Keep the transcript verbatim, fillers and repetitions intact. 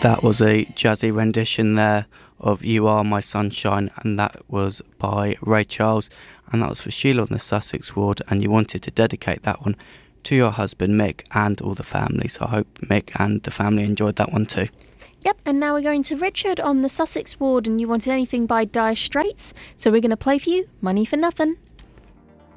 That was a jazzy rendition there of You Are My Sunshine, and that was by Ray Charles, and that was for Sheila on the Sussex ward, and you wanted to dedicate that one to your husband Mick and all the family, so I hope Mick and the family enjoyed that one too. Yep, and now we're going to Richard on the Sussex ward, and you wanted anything by Dire Straits, so we're going to play for you Money for Nothing.